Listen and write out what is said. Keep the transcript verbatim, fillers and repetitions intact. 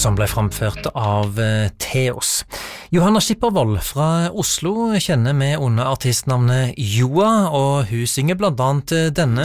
som ble framført av Theos. Johanna Skippervold fra Oslo kjenner vi under artistnavnet Joa, og hun synger blant annet denne